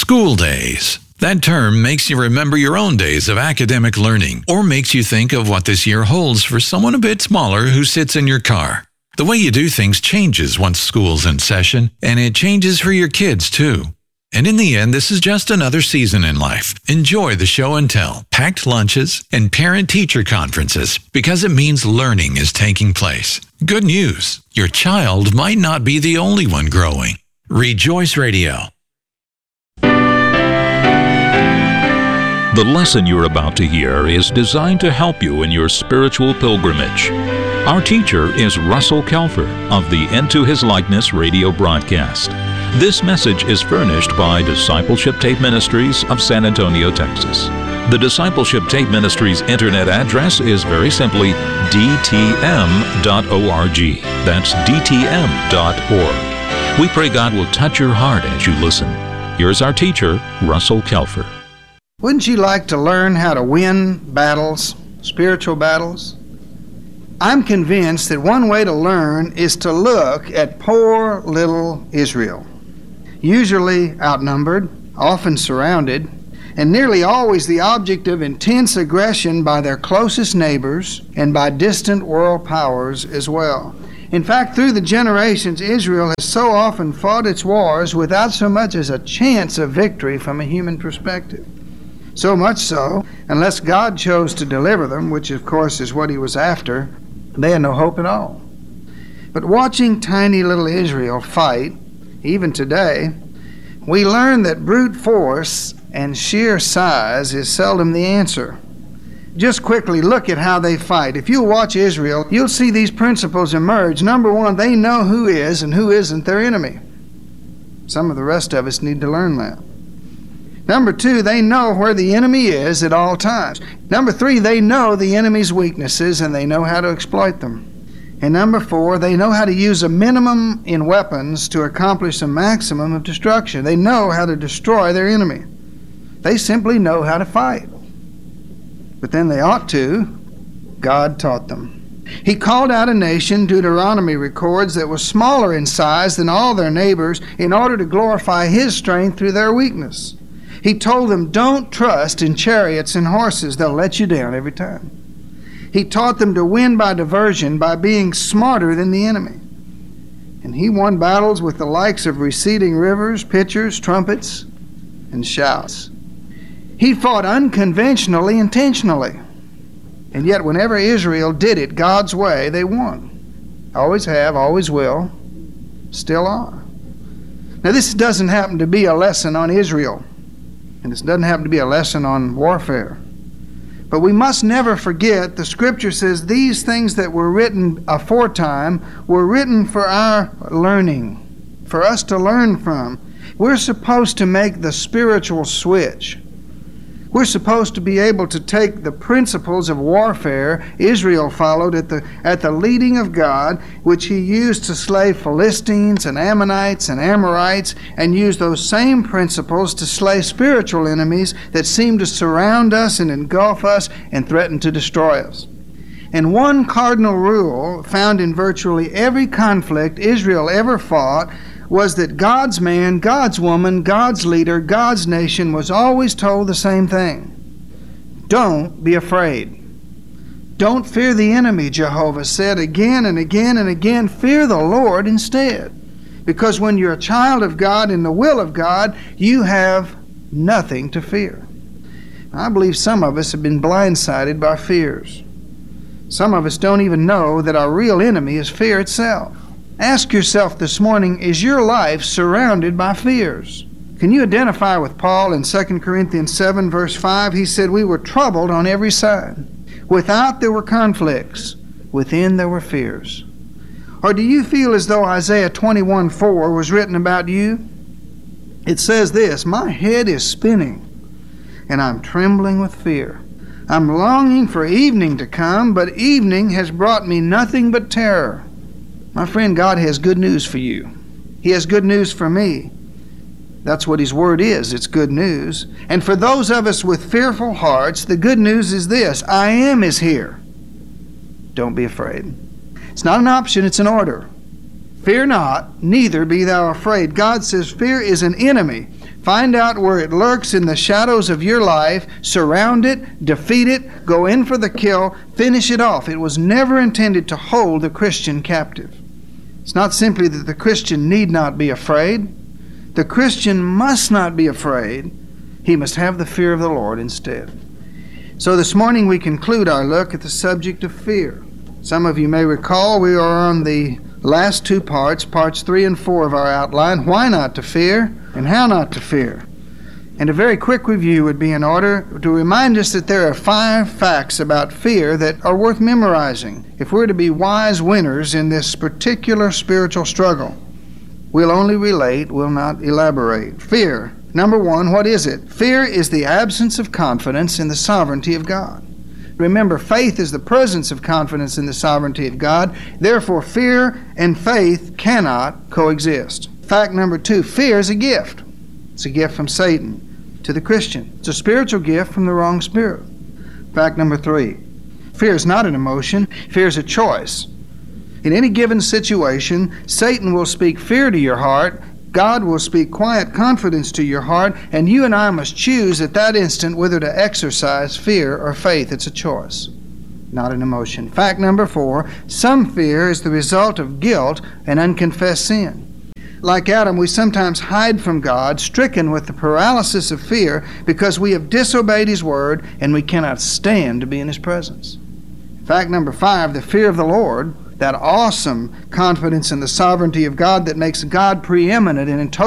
School days. That term makes you remember your own days of academic learning, or makes you think of what this year holds for someone a bit smaller who sits in your car. The way you do things changes once school's in session, and it changes for your kids too. And in the end, this is just another season in life. Enjoy the show and tell, packed lunches, and parent-teacher conferences, because it means learning is taking place. Good news, your child might not be the only one growing. Rejoice Radio. The lesson you're about to hear is designed to help you in your spiritual pilgrimage. Our teacher is Russell Kelfer of the Into His Likeness radio broadcast. This message is furnished by Discipleship Tape Ministries of San Antonio, Texas. The Discipleship Tape Ministries internet address is very simply dtm.org. That's dtm.org. We pray God will touch your heart as you listen. Here's our teacher, Russell Kelfer. Wouldn't you like to learn how to win battles, spiritual battles? I'm convinced that one way to learn is to look at poor little Israel. Usually outnumbered, often surrounded, and nearly always the object of intense aggression by their closest neighbors and by distant world powers as well. In fact, through the generations, Israel has so often fought its wars without so much as a chance of victory from a human perspective. So much so, unless God chose to deliver them, which of course is what He was after, they had no hope at all. But watching tiny little Israel fight, even today, we learn that brute force and sheer size is seldom the answer. Just quickly look at how they fight. If you watch Israel, you'll see these principles emerge. Number one, they know who is and who isn't their enemy. Some of the rest of us need to learn that. Number two, they know where the enemy is at all times. Number three, they know the enemy's weaknesses and they know how to exploit them. And number four, they know how to use a minimum in weapons to accomplish a maximum of destruction. They know how to destroy their enemy. They simply know how to fight. But then they ought to. God taught them. He called out a nation, Deuteronomy records, that was smaller in size than all their neighbors in order to glorify His strength through their weakness. He told them, don't trust in chariots and horses. They'll let you down every time. He taught them to win by diversion, by being smarter than the enemy. And He won battles with the likes of receding rivers, pitchers, trumpets, and shouts. He fought unconventionally, intentionally. And yet whenever Israel did it God's way, they won. Always have, always will, still are. Now this doesn't happen to be a lesson on Israel. And this doesn't happen to be a lesson on warfare. But we must never forget the Scripture says these things that were written aforetime were written for our learning, for us to learn from. We're supposed to make the spiritual switch. We're supposed to be able to take the principles of warfare Israel followed at the leading of God, which He used to slay Philistines and Ammonites and Amorites, and use those same principles to slay spiritual enemies that seem to surround us and engulf us and threaten to destroy us. And one cardinal rule found in virtually every conflict Israel ever fought was that God's man, God's woman, God's leader, God's nation was always told the same thing. Don't be afraid. Don't fear the enemy, Jehovah said again and again and again. Fear the Lord instead. Because when you're a child of God in the will of God, you have nothing to fear. I believe some of us have been blindsided by fears. Some of us don't even know that our real enemy is fear itself. Ask yourself this morning, is your life surrounded by fears? Can you identify with Paul in 2 Corinthians 7, verse 5? He said, we were troubled on every side. Without there were conflicts. Within there were fears. Or do you feel as though Isaiah 21:4 was written about you? It says this, my head is spinning, and I'm trembling with fear. I'm longing for evening to come, but evening has brought me nothing but terror. My friend, God has good news for you. He has good news for me. That's what His Word is. It's good news. And for those of us with fearful hearts, the good news is this. I am is here. Don't be afraid. It's not an option, it's an order. Fear not, neither be thou afraid. God says fear is an enemy. Find out where it lurks in the shadows of your life, surround it, defeat it, go in for the kill, finish it off. It was never intended to hold the Christian captive. It's not simply that the Christian need not be afraid. The Christian must not be afraid. He must have the fear of the Lord instead. So this morning we conclude our look at the subject of fear. Some of you may recall we are on the last two parts 3 and 4 of our outline, why not to fear and how not to fear. And a very quick review would be in order to remind us that there are 5 facts about fear that are worth memorizing if we're to be wise winners in this particular spiritual struggle. We'll only relate, we'll not elaborate. Fear. Number 1, what is it? Fear is the absence of confidence in the sovereignty of God. Remember, faith is the presence of confidence in the sovereignty of God. Therefore, fear and faith cannot coexist. Fact number 2, fear is a gift. It's a gift from Satan to the Christian. It's a spiritual gift from the wrong spirit. Fact number 3, fear is not an emotion. Fear is a choice. In any given situation, Satan will speak fear to your heart. God will speak quiet confidence to your heart, and you and I must choose at that instant whether to exercise fear or faith. It's a choice, not an emotion. Fact number 4, some fear is the result of guilt and unconfessed sin. Like Adam, we sometimes hide from God, stricken with the paralysis of fear because we have disobeyed His word and we cannot stand to be in His presence. Fact number 5, the fear of the Lord, that awesome confidence in the sovereignty of God that makes God preeminent and in total